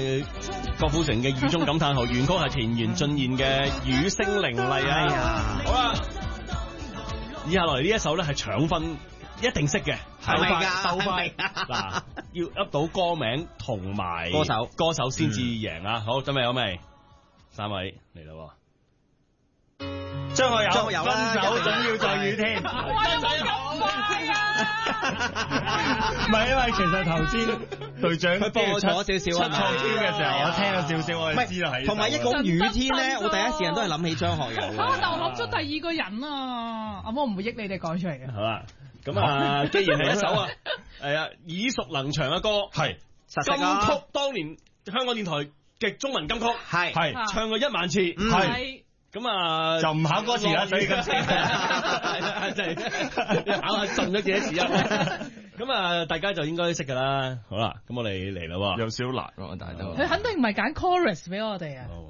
郭富城嘅雨中感嘆號，原曲係田園俊彥嘅雨聲凌厲啊！好啦，以下落嚟呢一首咧係搶分，一定識嘅， 係咪㗎？ 鬥快嗱，要噏到歌名同埋歌手先至贏啊！好，準備好未？三位嚟啦！張學友分手總要在雨天。 唔係，因為其實頭先隊長佢播咗少少出錯添嘅時候，我聽咗少少，我就知道係。 同埋一講雨天咧，我第一時間都係諗起張學友。 但我諗咗第二個人啊，我唔會益你哋講出嚟嘅。 好啦，咁啊，既然係一首啊，係啊耳熟能詳嘅歌，係金曲，當年香港電台嘅中文金曲，係唱過1萬次，係。咁啊， 就唔考歌詞啦，所以今次真係考下順咗自己詞音。咁啊，大家就應該識噶啦。好啦，咁我哋嚟啦， 有少難喎，但係都佢肯定唔係揀 chorus 俾我哋啊。